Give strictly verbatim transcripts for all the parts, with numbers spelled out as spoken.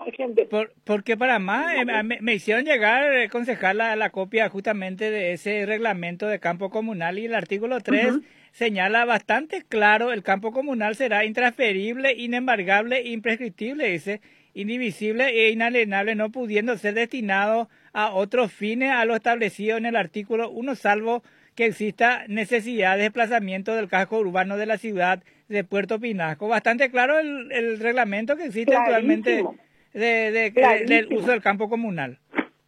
gente. Por, porque para más, eh, me, me hicieron llegar, eh, concejal, la, la copia justamente de ese reglamento de campo comunal y el artículo tres uh-huh. señala bastante claro, el campo comunal será intransferible, inembargable, imprescriptible, dice, indivisible e inalienable, no pudiendo ser destinado a otros fines a lo establecido en el artículo uno, salvo que exista necesidad de desplazamiento del casco urbano de la ciudad de Puerto Pinasco. Bastante claro el, el reglamento que existe actualmente de, de, de, del uso del campo comunal.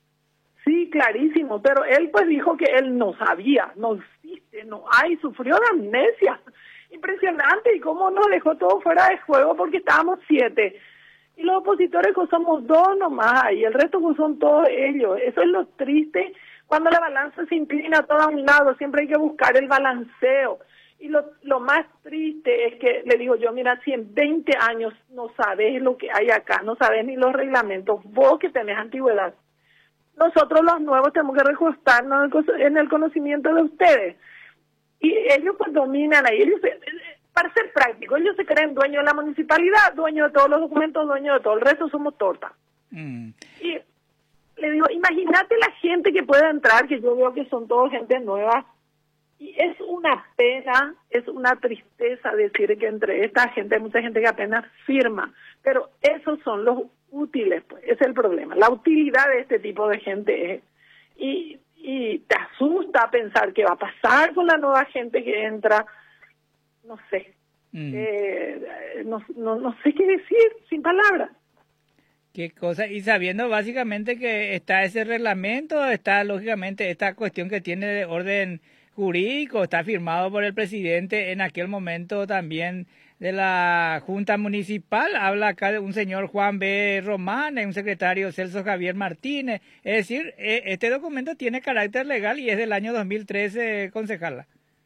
Sí, clarísimo, pero él pues dijo que él no sabía, no existe, no hay, sufrió de amnesia. Impresionante, y cómo nos dejó todo fuera de juego porque estábamos siete. Y los opositores pues somos dos nomás, y el resto pues son todos ellos. Eso es lo triste. Cuando la balanza se inclina todo a un lado, siempre hay que buscar el balanceo. Y lo, lo más triste es que, le digo yo, mira, si en veinte años no sabes lo que hay acá, no sabes ni los reglamentos, vos que tenés antigüedad, nosotros los nuevos tenemos que recostarnos en el conocimiento de ustedes. Y ellos pues dominan ahí, ellos, para ser práctico, ellos se creen dueños de la municipalidad, dueños de todos los documentos, dueños de todo, el resto somos tortas. Mm. Y le digo, imagínate la gente que pueda entrar, que yo veo que son todos gente nueva, y es una pena, es una tristeza decir que entre esta gente hay mucha gente que apenas firma, pero esos son los útiles, pues, ese es el problema, la utilidad de este tipo de gente es, y, y te asusta pensar qué va a pasar con la nueva gente que entra, no sé, mm. eh, no, no, no sé qué decir, sin palabras. Qué cosa, y sabiendo básicamente que está ese reglamento, está lógicamente esta cuestión que tiene de orden jurídico, está firmado por el presidente en aquel momento también de la Junta Municipal, habla acá de un señor Juan B. Román, y un secretario Celso Javier Martínez, es decir, este documento tiene carácter legal y es del año dos mil trece, concejala.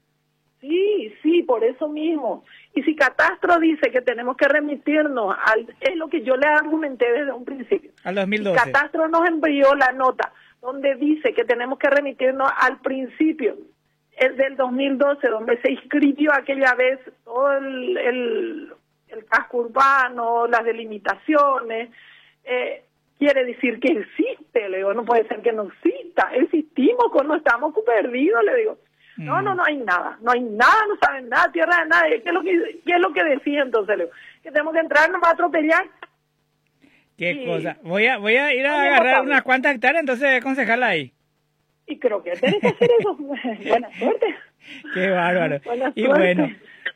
Sí, sí, por eso mismo. Y si Catastro dice que tenemos que remitirnos al, es lo que yo le argumenté desde un principio. Al dos mil doce. Si Catastro nos envió la nota donde dice que tenemos que remitirnos al principio, es del dos mil doce, donde se inscribió aquella vez todo el, el, el casco urbano, las delimitaciones, eh, quiere decir que existe, le digo, no puede ser que no exista, existimos, no estamos perdidos, le digo. No, no, no hay nada, no hay nada, no saben nada, tierra de nadie. ¿Qué es lo que, qué es lo que decía entonces, Leo? Que tenemos que entrar, nos va a atropellar. Qué y, cosa. Voy a, voy a ir a agarrar unas cuantas hectáreas, entonces concejala ahí. Y creo que tenés que hacer eso. Buena suerte. Qué bárbaro. Buena y suerte. bueno.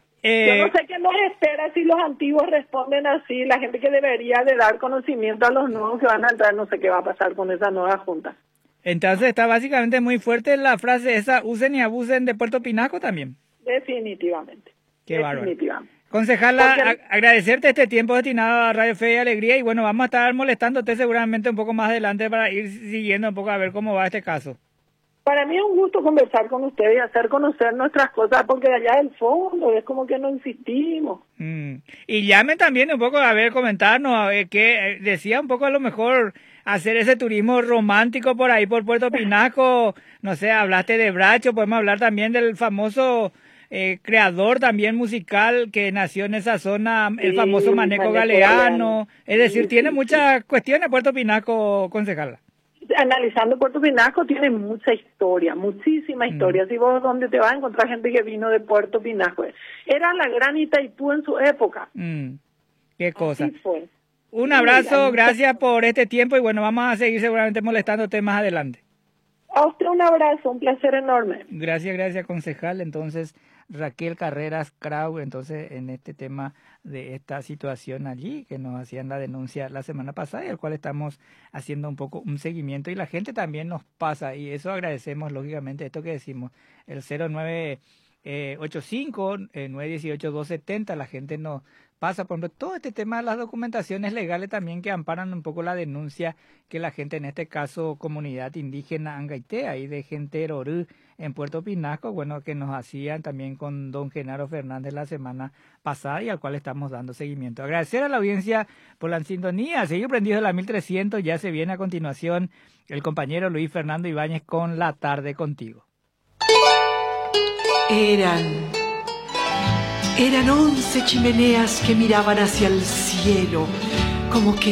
Eh, Yo no sé qué nos espera si los antiguos responden así. La gente que debería de dar conocimiento a los nuevos que van a entrar, no sé qué va a pasar con esa nueva junta. Entonces está básicamente muy fuerte la frase esa, usen y abusen de Puerto Pinasco también. Definitivamente. Qué Definitivamente. bárbaro. Concejala, Porque... a- agradecerte este tiempo destinado a Radio Fe y Alegría y bueno, vamos a estar molestándote seguramente un poco más adelante para ir siguiendo un poco a ver cómo va este caso. Para mí es un gusto conversar con ustedes y hacer conocer nuestras cosas, porque de allá del fondo es como que no insistimos. Mm. Y llamen también un poco a ver, comentarnos, a ver qué, eh, decía un poco a lo mejor hacer ese turismo romántico por ahí por Puerto Pinasco, no sé, hablaste de Bracho, podemos hablar también del famoso eh, creador también musical que nació en esa zona, sí, el famoso Maneco, Maneco Galeano, Galeano. Es decir, sí, tiene sí, muchas sí. cuestiones Puerto Pinasco, concejala. Analizando Puerto Pinasco tiene mucha historia, muchísima historia. Mm. Si vos donde te vas a encontrar gente que vino de Puerto Pinasco, era la gran Itaipú en su época. Mm. Qué cosa. Así fue. Un abrazo, sí, gracias por este tiempo y bueno, vamos a seguir seguramente molestándote más adelante. A usted un abrazo, un placer enorme. Gracias, gracias, concejal. Entonces, Raquel Carreras Krau, entonces, en este tema de esta situación allí, que nos hacían la denuncia la semana pasada y al cual estamos haciendo un poco un seguimiento y la gente también nos pasa y eso agradecemos, lógicamente, esto que decimos, el cero nueve ocho cinco, nueve uno ocho, dos siete cero, la gente nos pasa, por ejemplo, todo este tema de las documentaciones legales también que amparan un poco la denuncia que la gente, en este caso, comunidad indígena Angaité, ahí de gente Orú en Puerto Pinasco, bueno, que nos hacían también con don Genaro Fernández la semana pasada y al cual estamos dando seguimiento. Agradecer a la audiencia por la sintonía, seguir prendido de la mil trescientos, ya se viene a continuación el compañero Luis Fernando Ibáñez con La Tarde Contigo. Eran, eran once chimeneas que miraban hacia el cielo, como que